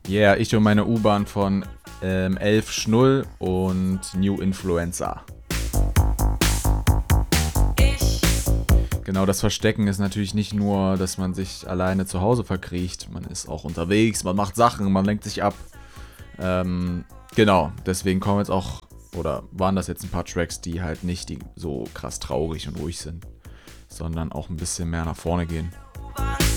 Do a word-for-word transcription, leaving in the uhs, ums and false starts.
Yeah, ich und meine U-Bahn von ähm, elf Schnull und New Influencer. Genau, das Verstecken ist natürlich nicht nur, dass man sich alleine zu Hause verkriecht. Man ist auch unterwegs, man macht Sachen, man lenkt sich ab. Ähm, genau, deswegen kommen jetzt auch, oder waren das jetzt ein paar Tracks, die halt nicht die so krass traurig und ruhig sind, sondern auch ein bisschen mehr nach vorne gehen.